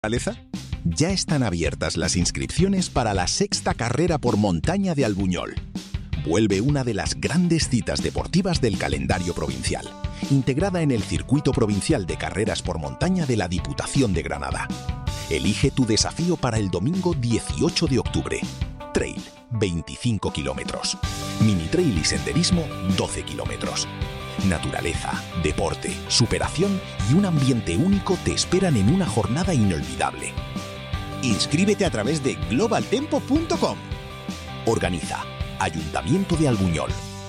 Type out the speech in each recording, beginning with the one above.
¿Naturaleza? Ya están abiertas las inscripciones para la 6ª carrera por montaña de Albuñol. Vuelve una de las grandes citas deportivas del calendario provincial, integrada en el Circuito Provincial de Carreras por Montaña de la Diputación de Granada. Elige tu desafío para el domingo 18 de octubre. Trail, 25 kilómetros. Mini trail y senderismo, 12 kilómetros. Naturaleza, deporte, superación y un ambiente único te esperan en una jornada inolvidable. Inscríbete a través de globaltempo.com. Organiza Ayuntamiento de Albuñol.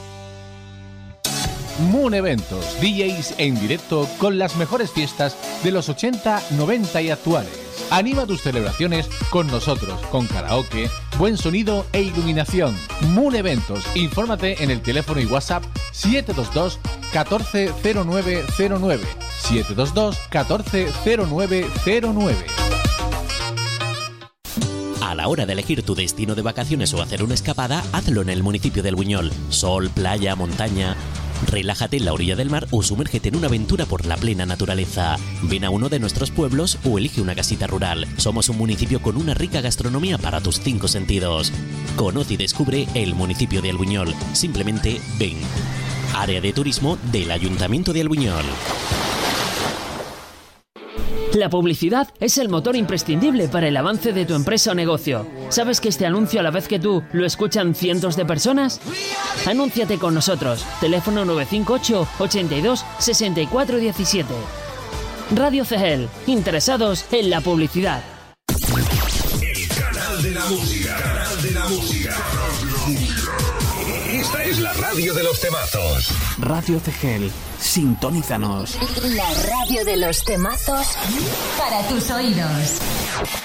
Moon Eventos, DJs en directo con las mejores fiestas de los 80, 90 y actuales. Anima tus celebraciones con nosotros, con karaoke, buen sonido e iluminación. Moon Eventos, infórmate en el teléfono y WhatsApp 722 140909, 722 140909. A la hora de elegir tu destino de vacaciones o hacer una escapada, hazlo en el municipio de Albuñol. Sol, playa, montaña. Relájate en la orilla del mar o sumérgete en una aventura por la plena naturaleza. Ven a uno de nuestros pueblos o elige una casita rural. Somos un municipio con una rica gastronomía para tus 5 sentidos. Conoce y descubre el municipio de Albuñol. Simplemente ven. Área de turismo del Ayuntamiento de Albuñol. La publicidad es el motor imprescindible para el avance de tu empresa o negocio. ¿Sabes que este anuncio, a la vez que tú, lo escuchan cientos de personas? Anúnciate con nosotros. Teléfono 958 82 64 17. Radio CGEL. Interesados en la publicidad. El canal de la música. Canal de la música. Esta es la radio de los temazos. Radio CGEL. Sintonízanos. La radio de los temazos para tus oídos.